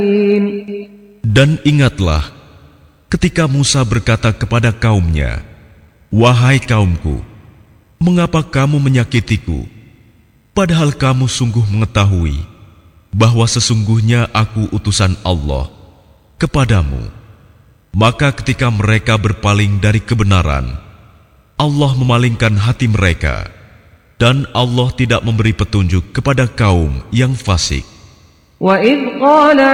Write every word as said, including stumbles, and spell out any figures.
Dan ingatlah ketika Musa berkata kepada kaumnya, "Wahai kaumku, mengapa kamu menyakitiku, padahal kamu sungguh mengetahui bahwa sesungguhnya aku utusan Allah kepadamu?" Maka ketika mereka berpaling dari kebenaran, Allah memalingkan hati mereka, dan Allah tidak memberi petunjuk kepada kaum yang fasik. وَإِذْ قَالَ